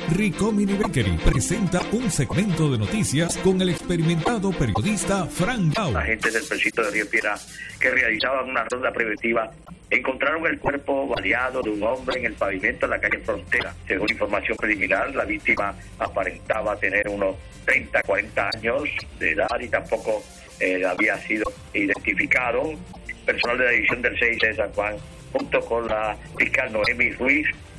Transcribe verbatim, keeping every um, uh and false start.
Ricomini Bakery presenta un segmento de noticias con el experimentado periodista Frank Gau. Agentes del precinto de Río Piedra que realizaban una ronda preventiva encontraron el cuerpo baleado de un hombre en el pavimento de la calle Frontera. Según información preliminar, la víctima aparentaba tener unos treinta, cuarenta años de edad y tampoco eh, había sido identificado. Personal de la división del seis de San Juan, junto con la fiscal Noemi Ruiz,